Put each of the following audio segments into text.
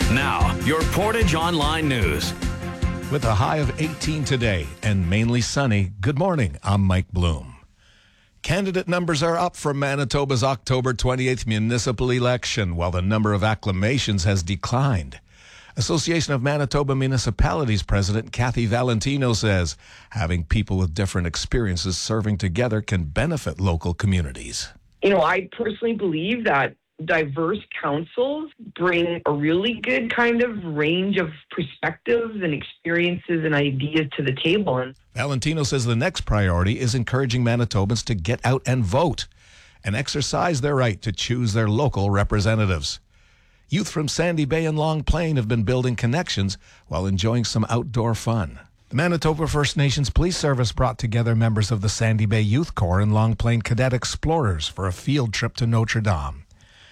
Now, your Portage Online News. With a high of 18 today and mainly sunny, good morning, I'm Mike Bloom. Candidate numbers are up for Manitoba's October 28th municipal election, while the number of acclamations has declined. Association of Manitoba Municipalities President Kathy Valentino says having people with different experiences serving together can benefit local communities. I personally believe that diverse councils bring a really good kind of range of perspectives and experiences and ideas to the table. And Valentino says the next priority is encouraging Manitobans to get out and vote and exercise their right to choose their local representatives. Youth from Sandy Bay and Long Plain have been building connections while enjoying some outdoor fun. The Manitoba First Nations Police Service brought together members of the Sandy Bay Youth Corps and Long Plain Cadet Explorers for a field trip to Notre Dame.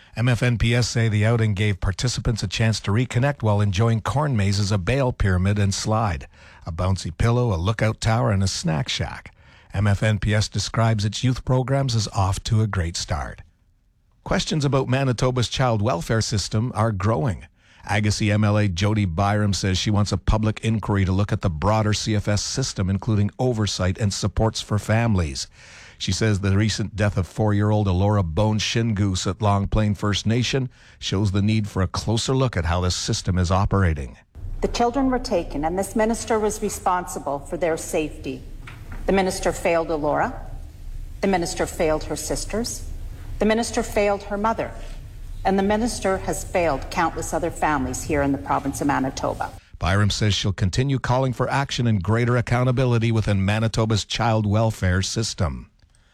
MFNPS say the outing gave participants a chance to reconnect while enjoying corn mazes, a bale pyramid and slide, a bouncy pillow, a lookout tower, and a snack shack. MFNPS describes its youth programs as off to a great start. Questions about Manitoba's child welfare system are growing. Agassiz MLA Jody Byram says she wants a public inquiry to look at the broader CFS system, including oversight and supports for families. She says the recent death of 4-year-old Alora Bone Shingoose at Long Plain First Nation shows the need for a closer look at how the system is operating. The children were taken, and this minister was responsible for their safety. The minister failed Alora. The minister failed her sisters. The minister failed her mother. And the minister has failed countless other families here in the province of Manitoba. Byram says she'll continue calling for action and greater accountability within Manitoba's child welfare system.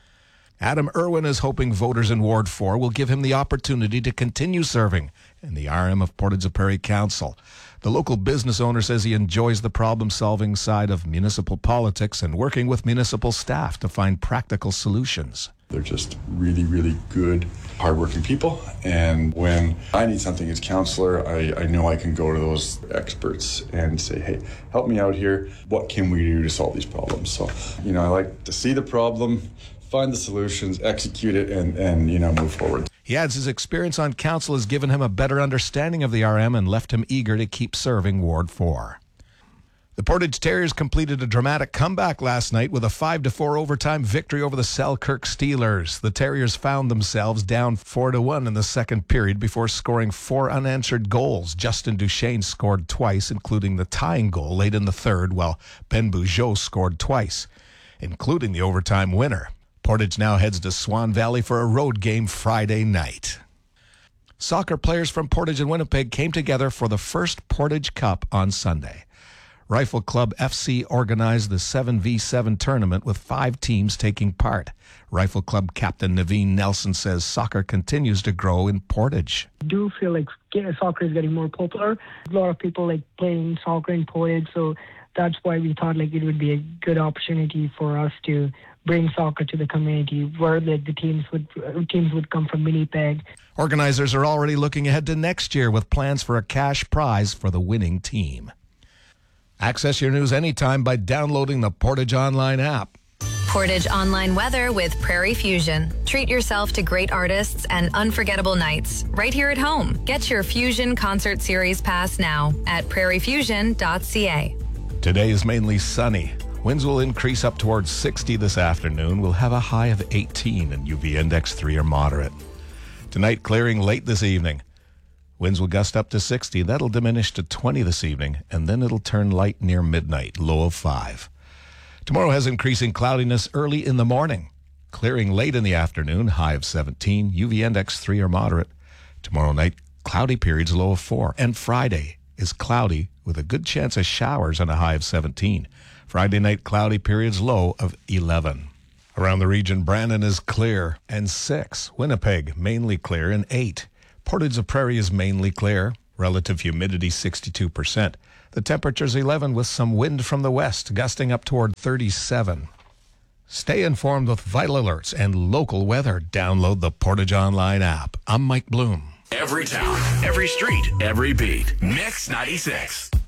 Adam Irwin is hoping voters in Ward 4 will give him the opportunity to continue serving in the RM of Portage la Prairie Council. The local business owner says he enjoys the problem-solving side of municipal politics and working with municipal staff to find practical solutions. They're just really, really good, hardworking people. And when I need something as councillor, I know I can go to those experts and say, hey, help me out here. What can we do to solve these problems? So, I like to see the problem, find the solutions, execute it, and move forward. He adds his experience on council has given him a better understanding of the RM and left him eager to keep serving Ward 4. The Portage Terriers completed a dramatic comeback last night with a 5-4 overtime victory over the Selkirk Steelers. The Terriers found themselves down 4-1 in the second period before scoring 4 unanswered goals. Justin Duchesne scored twice, including the tying goal late in the third, while Ben Bugeaud scored twice, including the overtime winner. Portage now heads to Swan Valley for a road game Friday night. Soccer players from Portage and Winnipeg came together for the first Portage Cup on Sunday. Rifle Club FC organized the 7v7 tournament with 5 teams taking part. Rifle Club captain Naveen Nelson says soccer continues to grow in Portage. I do feel like soccer is getting more popular. A lot of people like playing soccer in Portage, so that's why we thought it would be a good opportunity for us to bring soccer to the community, where the teams would come from Winnipeg. Organizers are already looking ahead to next year with plans for a cash prize for the winning team. Access your news anytime by downloading the Portage Online app. Portage Online weather with Prairie Fusion. Treat yourself to great artists and unforgettable nights right here at home. Get your Fusion Concert Series pass now at prairiefusion.ca. Today is mainly sunny. Winds will increase up towards 60 this afternoon. We'll have a high of 18 and UV index 3 or moderate. Tonight, clearing late this evening. Winds will gust up to 60. That'll diminish to 20 this evening, and then it'll turn light near midnight, low of 5. Tomorrow has increasing cloudiness early in the morning. Clearing late in the afternoon, high of 17, UV index 3 or moderate. Tomorrow night, cloudy periods, low of 4. And Friday is cloudy with a good chance of showers and a high of 17. Friday night, cloudy periods, low of 11. Around the region, Brandon is clear and 6. Winnipeg, mainly clear and 8. Portage la Prairie is mainly clear. Relative humidity 62%. The temperature's 11 with some wind from the west, gusting up toward 37. Stay informed with vital alerts and local weather. Download the Portage Online app. I'm Mike Bloom. Every town, every street, every beat. Mix 96.